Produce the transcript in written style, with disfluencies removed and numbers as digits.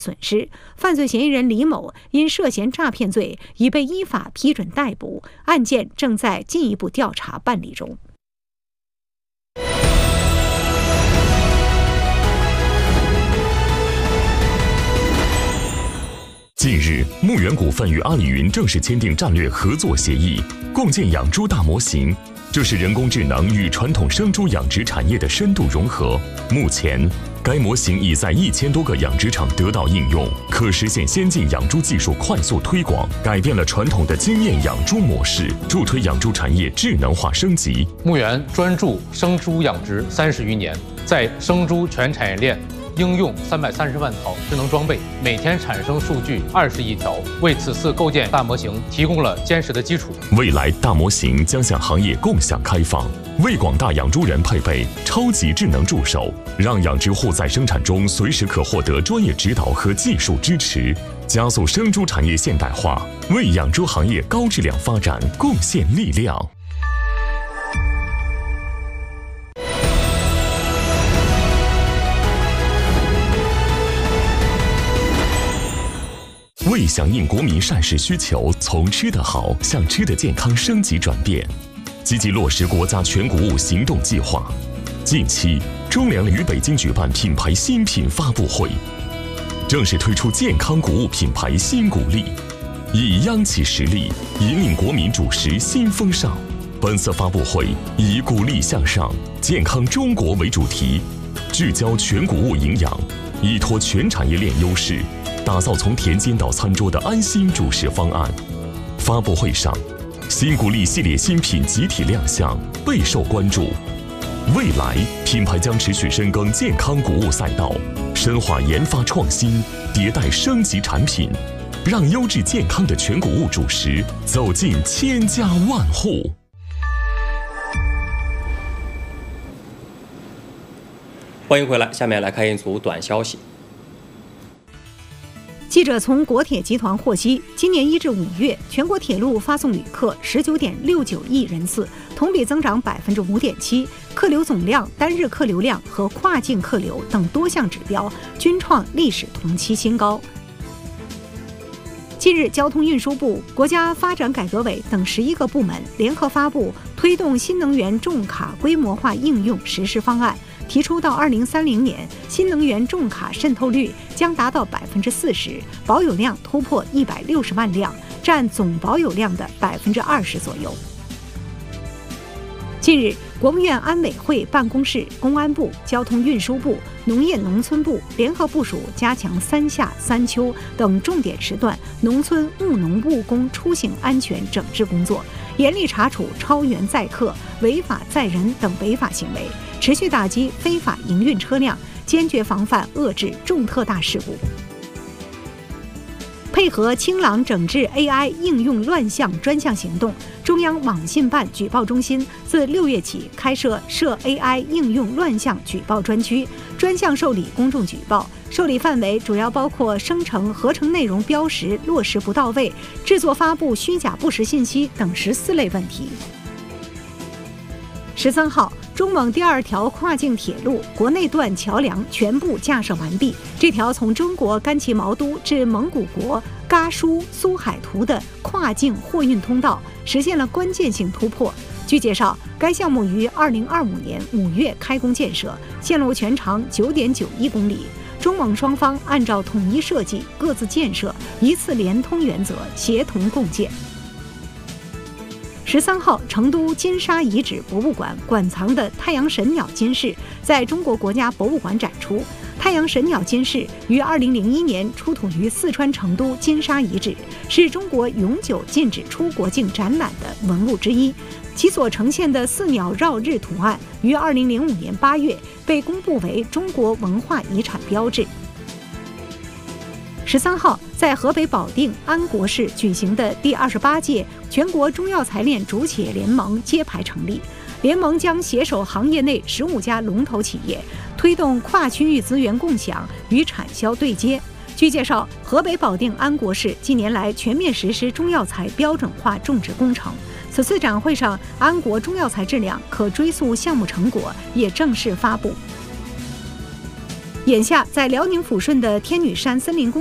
损失。犯罪嫌疑人李某因涉嫌诈骗罪已被依法批准逮捕，案件正在进一步调查办理中。 近日，牧原股份与阿里云正式签订战略合作协议，共建养猪大模型。这是人工智能与传统生猪养殖产业的深度融合。目前，该模型已在1000多个养殖场得到应用，可实现先进养猪技术快速推广，改变了传统的经验养猪模式，助推养猪产业智能化升级。 牧原专注生猪养殖30余年，在生猪全产业链应用330万套智能装备，每天产生数据20亿条，为此次构建大模型提供了坚实的基础。 未来大模型将向行业共享开放，为广大养猪人配备超级智能助手，让养殖户在生产中随时可获得专业指导和技术支持，加速生猪产业现代化，为养猪行业高质量发展贡献力量。为响应国民膳食需求，从吃得好向吃得健康升级转变，积极落实国家全谷物行动计划。近期，中粮于北京举办品牌新品发布会，正式推出健康谷物品牌新鼓励，以央企实力引领国民主食新风尚。本次发布会以鼓励向上、健康中国为主题，聚焦全谷物营养，依托全产业链优势，打造从田间到餐桌的安心主食方案。发布会上，新鼓励系列新品集体亮相，备受关注。未来，品牌将持续深耕健康谷物赛道，深化研发创新，迭代升级产品，让优质健康的全谷物主食走进千家万户。 欢迎回来，下面来看一组短消息。 记者从国铁集团获悉，今年1至5月，全国铁路发送旅客19.69亿人次，同比增长5.7%，客流总量、单日客流量和跨境客流等多项指标均创历史同期新高。近日，交通运输部、国家发展改革委等11个部门联合发布推动新能源重卡规模化应用实施方案，提出到2030年，新能源重卡渗透率将达到40%，保有量突破160万辆，占总保有量的20%左右。近日，国务院安委会办公室、公安部、交通运输部、农业农村部联合部署加强3夏3秋等重点时段农村务农务工出行安全整治工作，严厉查处超员载客、违法载人等违法行为，持续打击非法营运车辆，坚决防范遏制重特大事故。配合清朗整治 AI 应用乱象专项行动，中央网信办举报中心自6月起开设涉 AI 应用乱象举报专区，专项受理公众举报，受理范围主要包括生成、合成内容标识落实不到位、制作发布虚假不实信息等14类问题。13号，中蒙第2条跨境铁路国内段桥梁全部架设完毕。这条从中国甘旗毛都至蒙古国嘎舒苏海图的跨境货运通道实现了关键性突破。据介绍，该项目于2025年5月开工建设，线路全长9.91公里。中蒙双方按照统一设计、各自建设、一次联通原则，协同共建。13号，成都金沙遗址博物馆馆藏的太阳神鸟金饰在中国国家博物馆展出。太阳神鸟金饰于2001年出土于四川成都金沙遗址，是中国永久禁止出国境展览的文物之一。其所呈现的4鸟绕日图案于2005年8月被公布为中国文化遗产标志。13号，在河北保定安国市举行的第28届全国中药材链主企业联盟揭牌成立。联盟将携手行业内15家龙头企业，推动跨区域资源共享与产销对接。据介绍，河北保定安国市近年来全面实施中药材标准化种植工程。此次展会上，安国中药材质量可追溯项目成果也正式发布。 眼下，在辽宁抚顺的天女山森林公